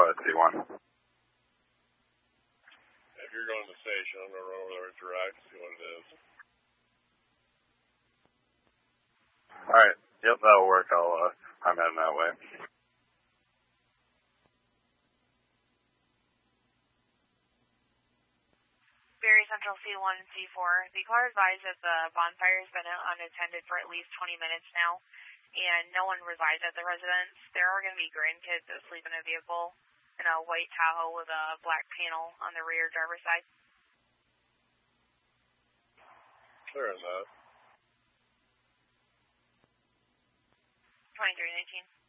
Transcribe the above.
go ahead, C1. If you're going to the station, I'm going to run over there with direct, see what it is. Alright, yep, that'll work. I'm heading that way. Berry Central C1 and C4. The car advised that the bonfire has been unattended for at least 20 minutes now, and no one resides at the residence. There are going to be grandkids that sleep in a vehicle in a white Tahoe with a black panel on the rear driver's side. Clear on that. 2319.